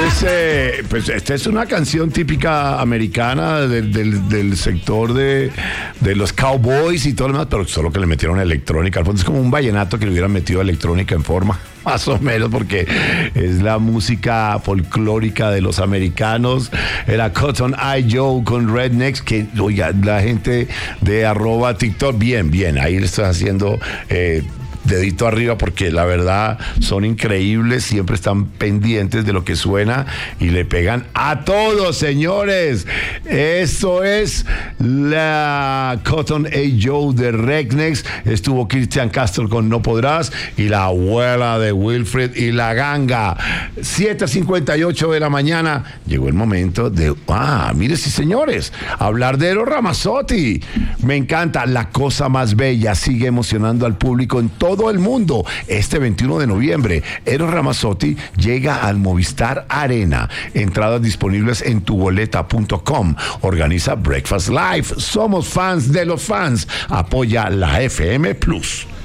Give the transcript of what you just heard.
Pues esta es una canción típica americana del sector de los cowboys y todo lo demás, pero solo que le metieron electrónica. Al fondo es como un vallenato que le hubieran metido electrónica en forma, más o menos, porque es la música folclórica de los americanos. Era Cotton Eye Joe con Rednecks, que oiga, la gente de @TikTok, bien, ahí le estás haciendo dedito arriba, porque la verdad son increíbles, siempre están pendientes de lo que suena y le pegan a todos, señores. Esto es la Cotton A. Joe de Rednecks. Estuvo Cristian Castro con No Podrás y la abuela de Wilfred y la ganga. 7:58 de la mañana. Llegó el momento de, mire, sí, señores, hablar de Eros Ramazzotti. Me encanta, la cosa más bella sigue emocionando al público en todo el mundo. Este 21 de noviembre, Eros Ramazzotti llega al Movistar Arena. Entradas disponibles en tuboleta.com. Organiza Breakfast Live. Somos fans de los fans. Apoya la FM Plus.